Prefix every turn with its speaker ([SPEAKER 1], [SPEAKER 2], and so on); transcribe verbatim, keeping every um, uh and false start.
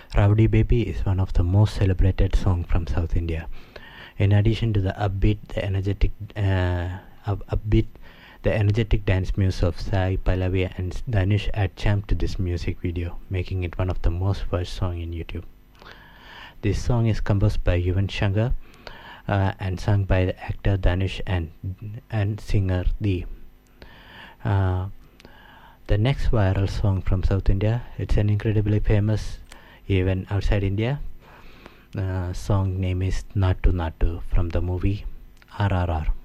[SPEAKER 1] Rowdy Baby is one of the most celebrated songs from South India. In addition to the upbeat, the energetic, uh, up- upbeat, the energetic dance moves of Sai, Pallavi, and Danish add charm to this music video, making it one of the most watched songs in YouTube. This song is composed by Yuvan Shankar uh, and sung by the actor Danish and and singer Dee. Uh, the next viral song from South India, it's an incredibly famous even outside India. Uh, song name is Nattu Nattu from the movie R R R.